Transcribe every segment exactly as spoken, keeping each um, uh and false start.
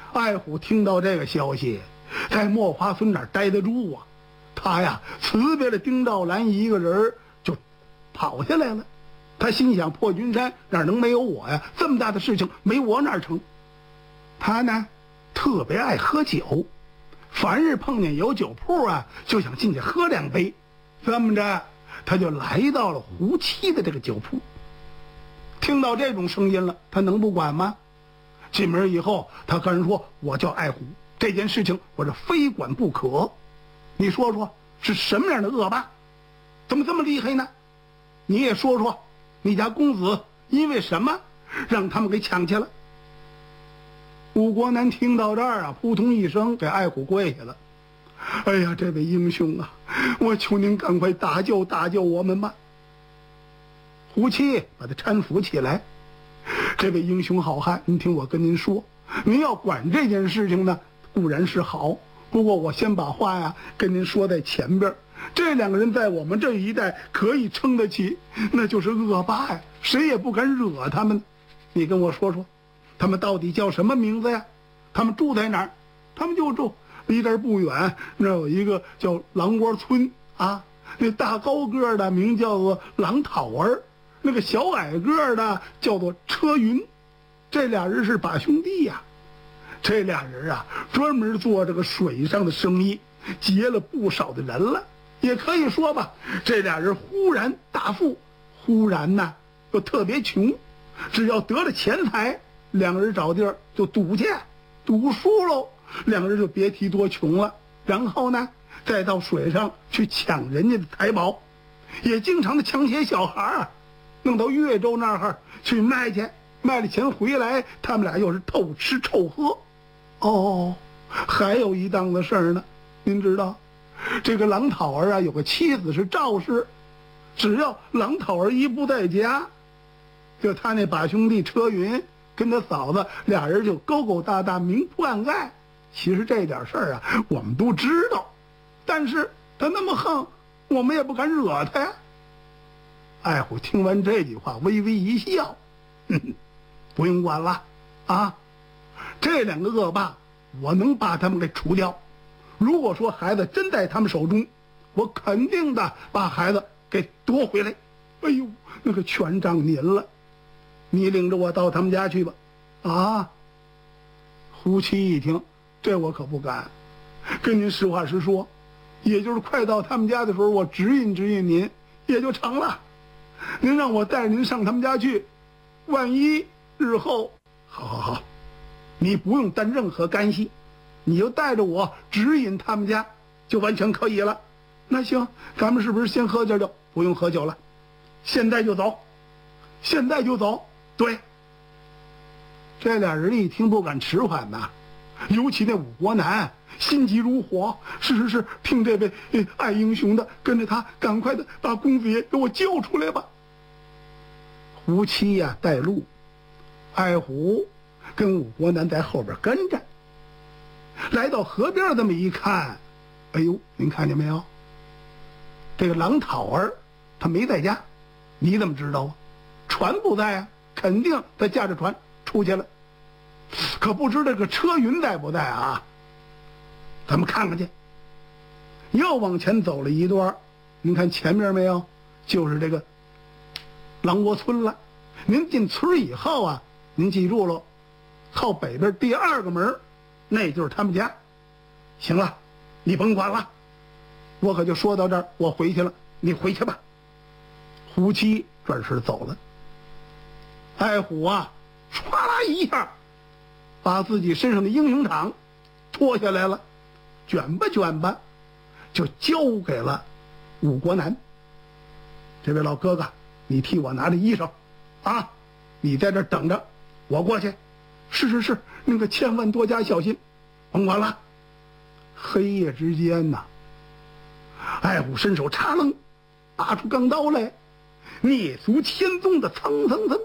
艾虎听到这个消息，在莫华村哪待得住啊？他呀辞别了丁兆兰一个人就跑下来了。他心想，破军山哪能没有我呀？这么大的事情没我哪成？他呢特别爱喝酒，凡是碰见有酒铺啊，就想进去喝两杯。这么着，他就来到了胡七的这个酒铺。听到这种声音了，他能不管吗？进门以后，他跟人说：“我叫艾虎，这件事情我是非管不可。你说说是什么样的恶霸，怎么这么厉害呢？你也说说，你家公子因为什么让他们给抢去了？”武国南听到这儿啊，扑通一声给艾虎跪下了。哎呀，这位英雄啊，我求您赶快搭救搭救我们吧。胡七把他搀扶起来。这位英雄好汉，您听我跟您说，您要管这件事情呢，固然是好，不过我先把话呀跟您说在前边。这两个人在我们这一带可以称得起，那就是恶霸呀，谁也不敢惹他们。你跟我说说，他们到底叫什么名字呀？他们住在哪儿？他们就住离这儿不远，那有一个叫狼窝村啊。那大高个的名叫做狼讨儿，那个小矮个的叫做车云。这俩人是把兄弟呀、啊。这俩人啊，专门做这个水上的生意，结了不少的人了。也可以说吧，这俩人忽然大富，忽然呢又特别穷。只要得了钱财，两个人找地儿就赌去，赌输喽，两个人就别提多穷了。然后呢，再到水上去抢人家的财宝，也经常的抢些小孩啊，弄到岳州那儿去卖去，卖了钱回来，他们俩又是偷吃臭喝。哦，还有一档子事儿呢，您知道，这个狼讨儿啊有个妻子是赵氏，只要狼讨儿一不在家，就他那把兄弟车云跟他嫂子俩人就勾勾搭搭，明扑暗盖。其实这点事儿啊我们都知道，但是他那么横，我们也不敢惹他呀。艾虎听完这句话微微一笑，哼哼，不用管了啊，这两个恶霸我能把他们给除掉。如果说孩子真在他们手中，我肯定的把孩子给夺回来。哎呦，那个全仗您了，你领着我到他们家去吧。啊！胡七一听，这我可不敢，跟您实话实说，也就是快到他们家的时候，我指引指引您也就成了。您让我带着您上他们家去，万一日后……好好好，你不用担任何干系，你就带着我指引他们家就完全可以了。那行，咱们是不是先喝点酒？不用喝酒了，现在就走，现在就走。对，这俩人一听不敢迟缓呐，尤其那武国南心急如火，是是是，听这位爱英雄的，跟着他赶快的把公子爷给我救出来吧。胡七呀、啊、带路，艾虎跟武国南在后边跟着。来到河边这么一看，哎呦，您看见没有？这个狼讨儿他没在家，你怎么知道啊？船不在啊，肯定他驾着船出去了，可不知这个车云在不在啊？咱们看看去。又往前走了一段，您看前面没有？就是这个狼窝村了。您进村以后啊，您记住了，靠北边第二个门，那就是他们家。行了，你甭管了，我可就说到这儿，我回去了，你回去吧。胡七转身走了。艾虎啊，唰啦一下把自己身上的英雄氅脱下来了，卷吧卷吧就交给了武国南。这位老哥哥，你替我拿着衣裳啊，你在这等着，我过去。是是是，那个千万多加小心，甭管了。黑夜之间呐，艾虎伸手插楞拔出钢刀来，蹑足千踪的蹭蹭蹭，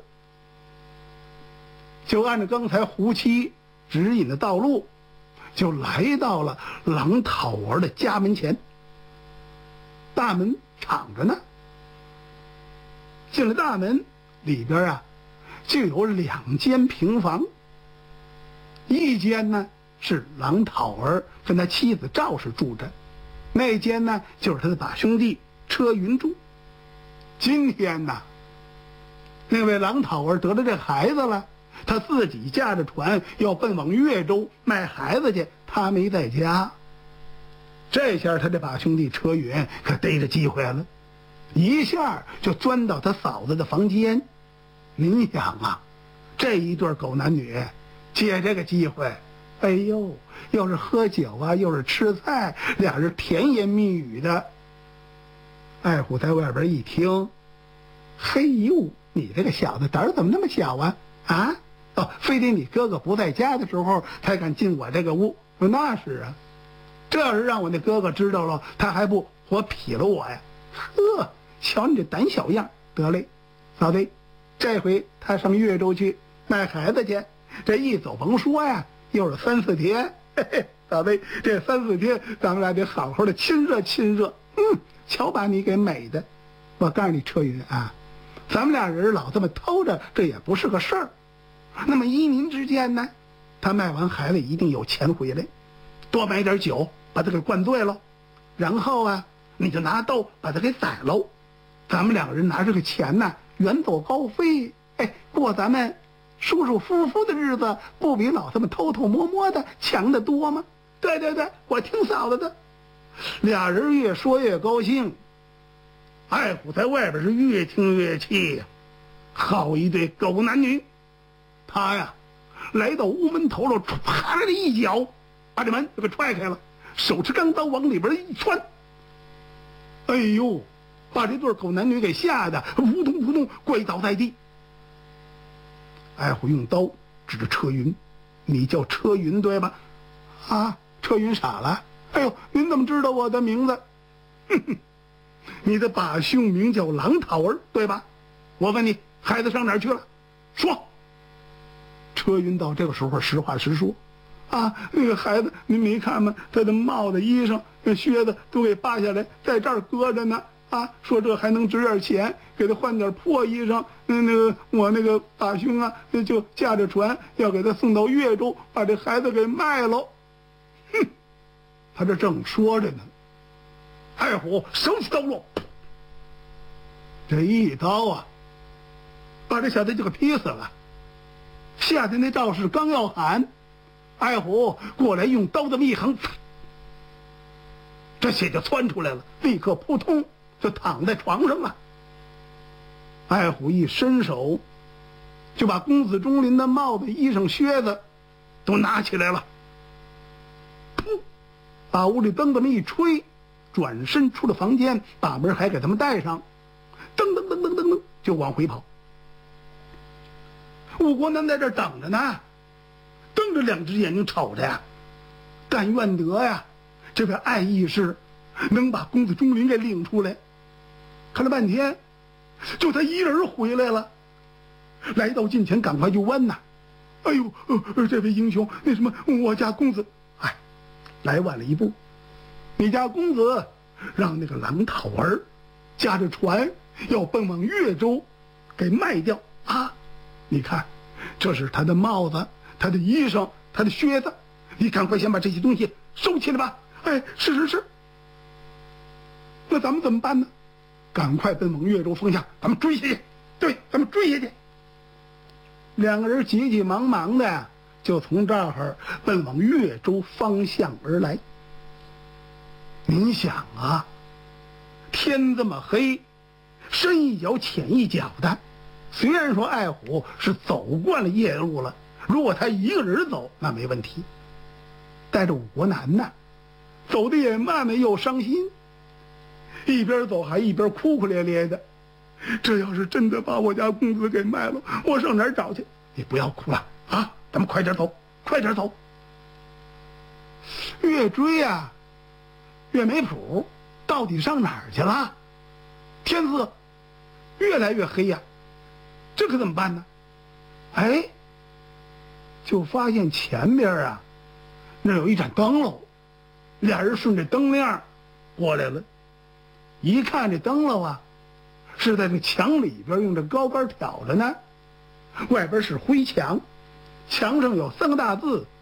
就按照刚才胡七指引的道路，就来到了狼讨儿的家门前。大门敞着呢，进了大门里边啊，就有两间平房。 一间呢是郎讨儿跟他妻子赵氏住着，那间呢就是他的把兄弟车云住。今天呢，那位郎讨儿得了这孩子了，他自己驾着船要奔往越州卖孩子去，他没在家。这下他这把兄弟车云可逮着机会了，一下就钻到他嫂子的房间。您想啊，这一对狗男女借这个机会，哎呦，又是喝酒啊，又是吃菜，俩人甜言蜜语的。艾虎在外边一听，嘿呦，你这个小子胆儿怎么那么小啊？啊，哦，非得你哥哥不在家的时候才敢进我这个屋？那是啊，这要是让我那哥哥知道了，他还不活劈了我呀？呵，瞧你这胆小样！得嘞，嫂子，这回他上越州去卖孩子去，这一走甭说呀，又是三四天。嘿嘿，嫂子，这三四天咱们俩得好好的亲热亲热。嗯，瞧把你给美的！我告诉你，车云啊，咱们俩人老这么偷着，这也不是个事儿。那么依您之见呢，他卖完孩子一定有钱回来，多买点酒把他给灌醉了，然后啊，你就拿刀把他给宰喽。咱们两个人拿这个钱呢，远走高飞，哎，过咱们舒舒服服的日子，不比老这么偷偷摸摸的强得多吗？对对对，我听嫂子的。俩人越说越高兴，艾虎在外边是越听越气呀、啊，好一对狗男女！他呀，来到屋门头了，啪的一脚把这门就给踹开了，手持钢刀往里边一窜，哎呦，把这对狗男女给吓得扑通扑通跪倒在地。艾虎用刀指着车云：“你叫车云对吧？”啊，车云傻了。哎呦，您怎么知道我的名字？哼哼，你的把兄名叫郎讨儿，对吧？我问你，孩子上哪儿去了？说。车云到这个时候实话实说，啊，那个孩子您没看吗？他的帽子、衣裳、那靴子都给扒下来，在这儿搁着呢。啊，说这还能值点钱，给他换点破衣裳。那那个我那个把兄啊，就驾着船要给他送到越州，把这孩子给卖了。哼！他这正说着呢，艾虎手起刀落，这一刀啊，把这小子就给劈死了。吓得那赵氏刚要喊，艾虎过来用刀这么一横，这血就窜出来了，立刻扑通就躺在床上了。艾虎一伸手，就把公子钟林的帽子、衣裳、靴子都拿起来了，噗，把屋里灯这么一吹，转身出了房间，把门还给他们带上，噔噔噔噔噔噔就往回跑。武国男在这等着呢，瞪着两只眼睛瞅着呀，但愿得呀，这位爱义士能把公子钟林给领出来。看了半天，就他一人回来了，来到近前，赶快就问呐：“哎呦，呃，这位英雄，那什么，我家公子，哎，来晚了一步，你家公子让那个郎讨儿驾着船要奔往越州，给卖掉啊！你看，这是他的帽子，他的衣裳，他的靴子，你赶快先把这些东西收起来吧。”哎，是是是。那咱们怎么办呢？赶快奔往越州方向，咱们追下去。对，咱们追下去。两个人急急忙忙的就从这儿奔往越州方向而来。您想啊，天这么黑，深一脚浅一脚的，虽然说艾虎是走惯了夜路了，如果他一个人走那没问题，带着武国男呢，走的也慢慢又伤心，一边走还一边哭哭咧咧的。这要是真的把我家公子给卖了，我上哪儿找去？你不要哭了啊，咱们快点走，快点走。越追啊越没谱，到底上哪儿去了？天色越来越黑呀、啊，这可怎么办呢？哎，就发现前边啊那有一盏灯笼，俩人顺着灯亮过来了。一看这灯笼啊，是在这墙里边用这高杆挑着呢，外边是灰墙，墙上有三个大字